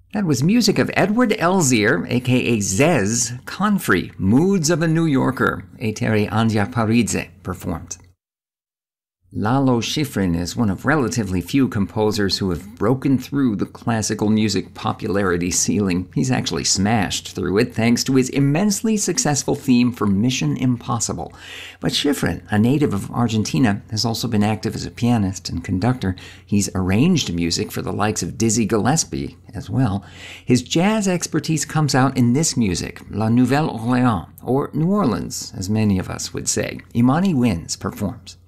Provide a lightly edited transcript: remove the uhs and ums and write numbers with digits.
That was music of Edward Elzier, a.k.a. Zez Confrey, Moods of a New Yorker, Etere Andia Paridze, performed. Lalo Schifrin is one of relatively few composers who have broken through the classical music popularity ceiling. He's actually smashed through it thanks to his immensely successful theme for Mission Impossible. But Schifrin, a native of Argentina, has also been active as a pianist and conductor. He's arranged music for the likes of Dizzy Gillespie as well. His jazz expertise comes out in this music, La Nouvelle Orléans, or New Orleans, as many of us would say. Imani Winds performs.